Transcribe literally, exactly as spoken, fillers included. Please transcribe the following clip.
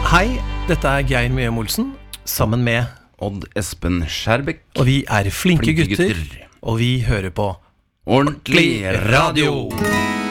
Hei, dette er Geir Mjøm Olsen, sammen med Odd Espen Skjærbekk. Og vi er flinke, Flinke gutter, gutter. og vi hører på Ordentlig radio.